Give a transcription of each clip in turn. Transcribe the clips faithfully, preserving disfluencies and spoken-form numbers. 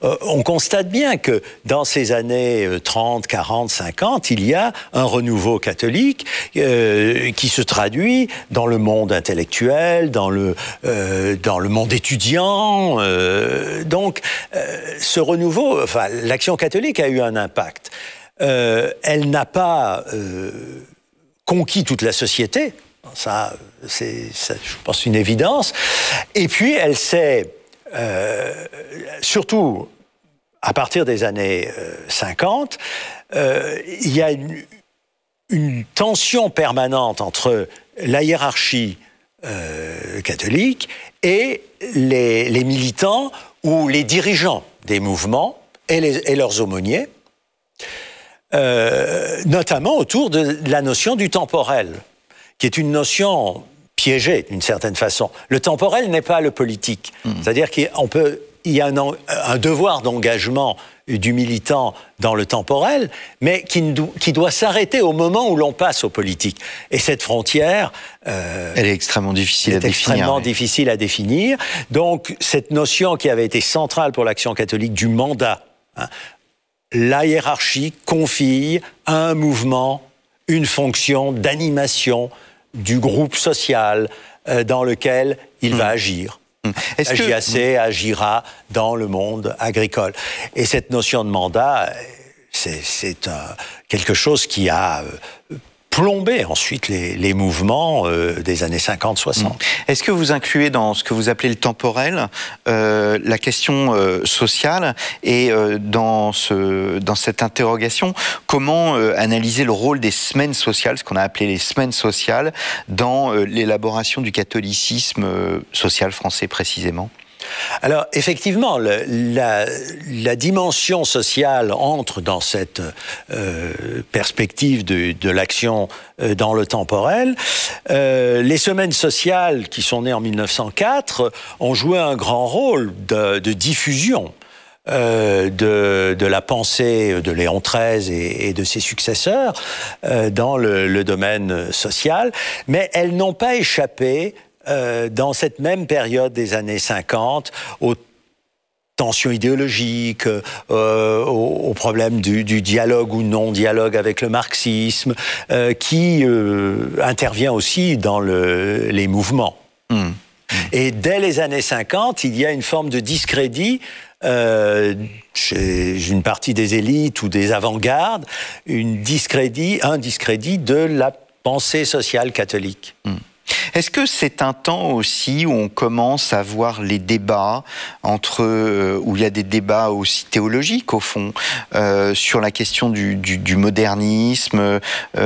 euh, on constate bien que dans ces années trente, quarante, cinquante, il y a un renouveau catholique euh, qui se traduit dans le monde intellectuel, dans le, euh, dans le monde étudiant. Euh, donc, euh, ce renouveau, enfin, l'Action catholique a eu un impact. Euh, elle n'a pas euh, conquis toute la société, ça, c'est, ça, je pense, une évidence. Et puis, elle s'est, euh, surtout à partir des années euh, cinquante, euh, il y a une, une tension permanente entre la hiérarchie euh, catholique et les, les militants ou les dirigeants des mouvements et, les, et leurs aumôniers, euh, notamment autour de la notion du temporel, qui est une notion piégée d'une certaine façon. Le temporel n'est pas le politique, mmh. c'est-à-dire qu'on peut, il y a un, un devoir d'engagement du militant dans le temporel, mais qui, do, qui doit s'arrêter au moment où l'on passe au politique. Et cette frontière, euh, elle est extrêmement difficile est à définir. Extrêmement oui. difficile à définir. Donc, cette notion qui avait été centrale pour l'Action catholique du mandat, hein, la hiérarchie confie à un mouvement une fonction d'animation du groupe social euh, dans lequel il mmh. va agir. Est-ce que J A C agira dans le monde agricole. Et cette notion de mandat, c'est, c'est un, quelque chose qui a plombé ensuite les, les mouvements euh, des années cinquante soixante. Est-ce que vous incluez dans ce que vous appelez le temporel euh, la question euh, sociale et euh, dans, ce, dans cette interrogation, comment euh, analyser le rôle des semaines sociales, ce qu'on a appelé les semaines sociales, dans euh, l'élaboration du catholicisme euh, social français précisément ? Alors, effectivement, le, la, la dimension sociale entre dans cette euh, perspective de, de l'action euh, dans le temporel. Euh, les semaines sociales, qui sont nées en mille neuf cent quatre, ont joué un grand rôle de, de diffusion euh, de, de la pensée de Léon treize et, et de ses successeurs euh, dans le, le domaine social, mais elles n'ont pas échappé Euh, dans cette même période des années cinquante, aux tensions idéologiques, euh, aux, aux problèmes du, du dialogue ou non-dialogue avec le marxisme, euh, qui euh, intervient aussi dans le, les mouvements. Mmh. Mmh. Et dès les années cinquante, il y a une forme de discrédit euh, chez une partie des élites ou des avant-gardes, une discrédit, un discrédit de la pensée sociale catholique. Mmh. Est-ce que c'est un temps aussi où on commence à voir les débats entre, euh, où il y a des débats aussi théologiques au fond, euh, sur la question du, du, du modernisme,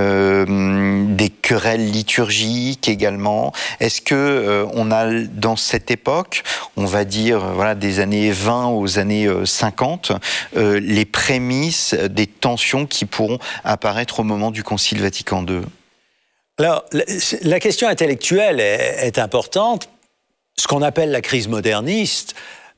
euh, des querelles liturgiques également. Est-ce que euh, on a dans cette époque, on va dire voilà des années vingt aux années cinquante, euh, les prémices des tensions qui pourront apparaître au moment du Concile Vatican deux? Alors, la question intellectuelle est, est importante. Ce qu'on appelle la crise moderniste,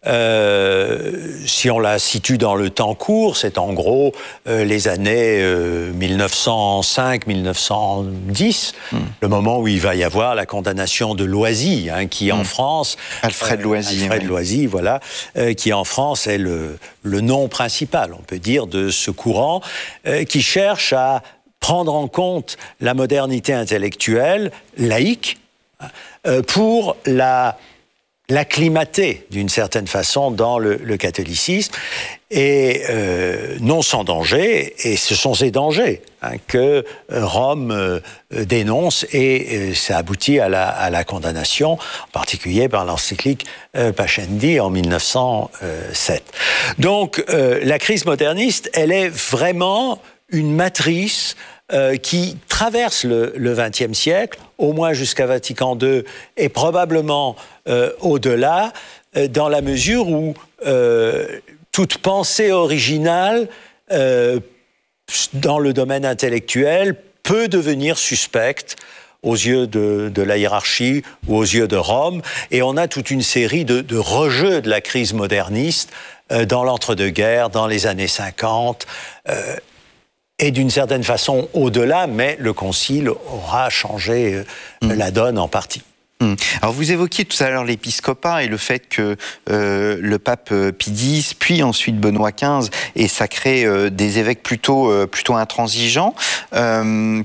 euh, si on la situe dans le temps court, c'est en gros euh, les années euh, mille neuf cent cinq mille neuf cent dix, mmh. le moment où il va y avoir la condamnation de Loisy, hein, qui mmh. en France... Alfred Loisy. Euh, Alfred oui. Loisy, voilà, euh, qui en France est le, le nom principal, on peut dire, de ce courant, euh, qui cherche à prendre en compte la modernité intellectuelle laïque euh, pour la, l'acclimater d'une certaine façon dans le, le catholicisme, et euh, non sans danger, et ce sont ces dangers hein, que Rome euh, dénonce, et euh, ça aboutit à la, à la condamnation, en particulier par l'encyclique euh, Pascendi en mille neuf cent sept. Donc euh, la crise moderniste, elle est vraiment une matrice euh, qui traverse le, le vingtième siècle, au moins jusqu'à Vatican deux, et probablement euh, au-delà, euh, dans la mesure où euh, toute pensée originale euh, dans le domaine intellectuel peut devenir suspecte aux yeux de, de la hiérarchie ou aux yeux de Rome, et on a toute une série de, de rejets de la crise moderniste euh, dans l'entre-deux-guerres, dans les années cinquante, euh, et d'une certaine façon au-delà, mais le Concile aura changé mmh. la donne en partie. Alors vous évoquiez tout à l'heure l'épiscopat et le fait que euh, le pape Pie X, puis ensuite Benoît quinze, ait sacré euh, des évêques plutôt, euh, plutôt intransigeants. Euh,